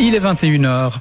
Il est 21h.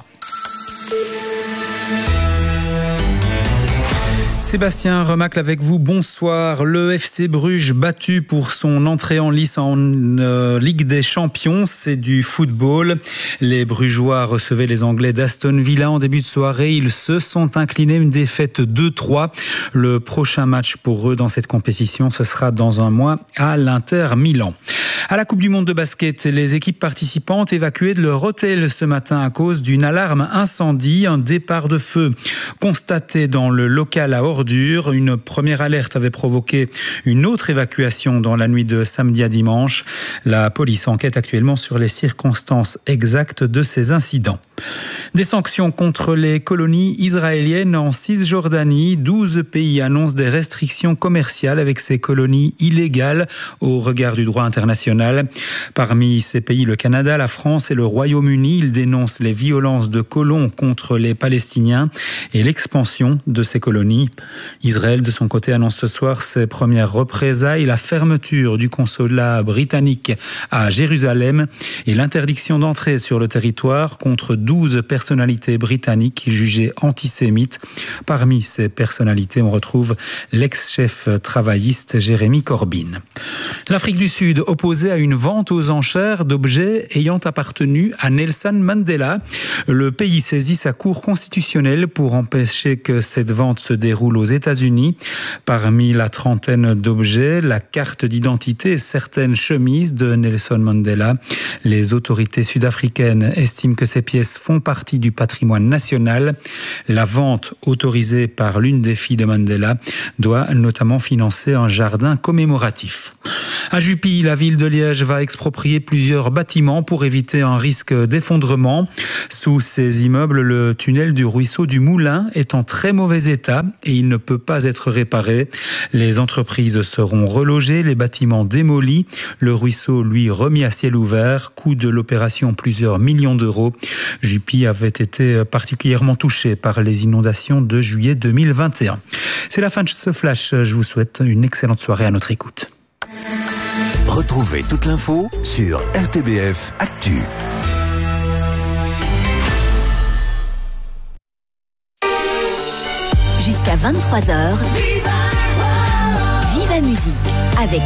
Sébastien Remacle avec vous, bonsoir. Le FC Bruges battu pour son entrée en lice en Ligue des Champions, c'est du football. Les Brugeois recevaient les Anglais d'Aston Villa en début de soirée. Ils se sont inclinés, une défaite 2-3. Le prochain match pour eux dans cette compétition, ce sera dans un mois à l'Inter Milan. À la Coupe du Monde de basket, les équipes participantes évacuées de leur hôtel ce matin à cause d'une alarme incendie, un départ de feu constaté dans le local à ordures. Une première alerte avait provoqué une autre évacuation dans la nuit de samedi à dimanche. La police enquête actuellement sur les circonstances exactes de ces incidents. Des sanctions contre les colonies israéliennes en Cisjordanie. 12 pays annoncent des restrictions commerciales avec ces colonies illégales au regard du droit international. Parmi ces pays, le Canada, la France et le Royaume-Uni. Ils dénoncent les violences de colons contre les Palestiniens et l'expansion de ces colonies. Israël, de son côté, annonce ce soir ses premières représailles, la fermeture du consulat britannique à Jérusalem et l'interdiction d'entrer sur le territoire contre 12 personnalités britanniques jugées antisémites. Parmi ces personnalités, on retrouve l'ex-chef travailliste Jeremy Corbyn. L'Afrique du Sud opposée à une vente aux enchères d'objets ayant appartenu à Nelson Mandela. Le pays saisit sa cour constitutionnelle pour empêcher que cette vente se déroule aux États-Unis. Parmi la trentaine d'objets, la carte d'identité et certaines chemises de Nelson Mandela. Les autorités sud-africaines estiment que ces pièces font partie du patrimoine national. La vente autorisée par l'une des filles de Mandela doit notamment financer un jardin commémoratif. À Jupy, la ville de Liège va exproprier plusieurs bâtiments pour éviter un risque d'effondrement. Sous ces immeubles, le tunnel du ruisseau du Moulin est en très mauvais état et il ne peut pas être réparé. Les entreprises seront relogées, les bâtiments démolis, le ruisseau, lui, remis à ciel ouvert. Coût de l'opération, plusieurs millions d'euros. Jupy avait été particulièrement touché par les inondations de juillet 2021. C'est la fin de ce flash. Je vous souhaite une excellente soirée à notre écoute. Retrouvez toute l'info sur RTBF Actu. Jusqu'à 23h, Viva Musique avec